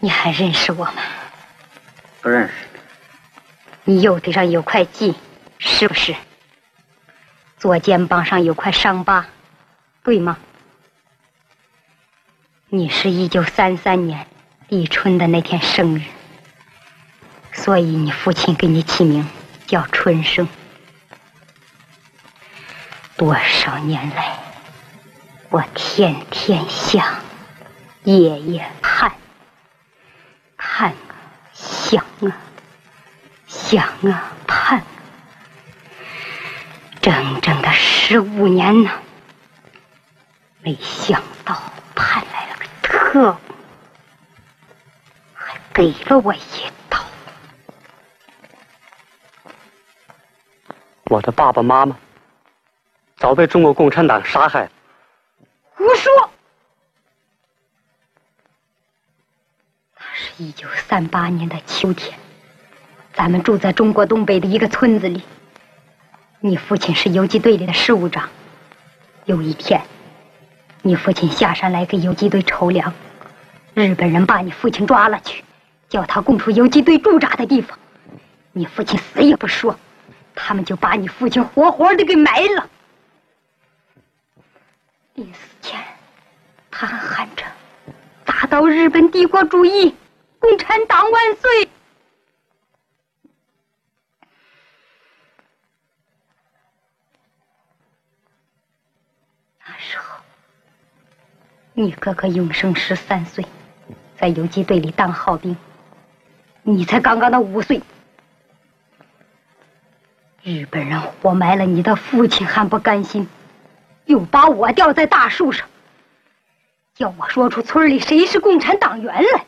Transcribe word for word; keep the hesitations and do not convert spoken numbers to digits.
你还认识我吗？ 不认识。 你右腿上有块记，是不是？左肩膀上有块伤疤，对吗？你是一九三三年立春的那天生日，所以你父亲给你起名叫春生。多少年来，我天天想，夜夜盼，盼啊，想啊，想啊，盼啊，整整的十五年呢，没想到盼来了个特务，还给了我一刀。 我的爸爸妈妈早被中国共产党杀害了。 胡说！那是一九三八年的秋天，咱们住在中国东北的一个村子里。你父亲是游击队里的事务长。有一天，你父亲下山来给游击队筹粮，日本人把你父亲抓了去，叫他供出游击队驻扎的地方。你父亲死也不说，他们就把你父亲活活的给埋了。临死前，他还喊着“打倒日本帝国主义，共产党万岁”。那时候，你哥哥永生十三岁，在游击队里当号兵，你才刚刚的五岁。日本人活埋了你的父亲还不甘心，又把我吊在大树上，叫我说出村里谁是共产党员来。